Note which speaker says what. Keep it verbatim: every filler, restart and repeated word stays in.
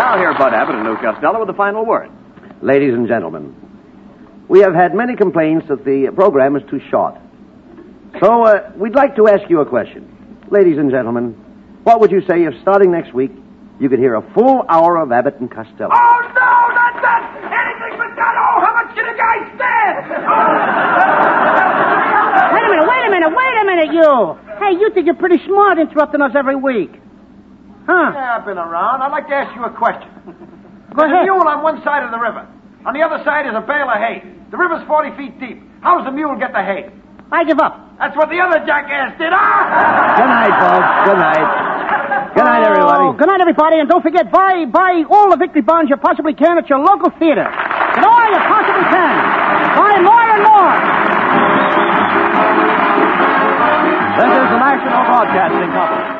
Speaker 1: Now here, Bud Abbott and Lou Costello with the final word.
Speaker 2: Ladies and gentlemen, we have had many complaints that the program is too short. So uh, we'd like to ask you a question. Ladies and gentlemen, what would you say if starting next week you could hear a full hour of Abbott and Costello?
Speaker 3: Oh, no, not that! Anything but that! Oh, how much can a guy stand?
Speaker 4: Wait a minute, wait a minute, wait a minute, you! Hey, you think you're pretty smart interrupting us every week. Huh?
Speaker 3: Yeah, I've been around. I'd like to ask you a question.
Speaker 4: Go
Speaker 3: There's
Speaker 4: ahead.
Speaker 3: a mule on one side of the river. On the other side is a bale of hay. The river's forty feet deep. How does the mule get the hay?
Speaker 4: I give up.
Speaker 3: That's what the other jackass did. Ah!
Speaker 2: Good night, folks. Good night. Good night, everybody.
Speaker 4: Oh, good night, everybody, and don't forget, buy buy all the victory bonds you possibly can at your local theater. Get all you possibly can. Buy more and more.
Speaker 1: This is the National Broadcasting Company.